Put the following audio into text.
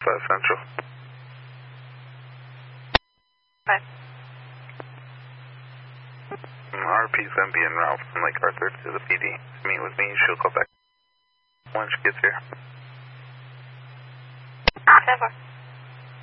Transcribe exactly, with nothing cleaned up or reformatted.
five Central. Five. R P's going to be en route from Lake Arthur to the P D to meet with me. She'll call back when she gets here. ten four.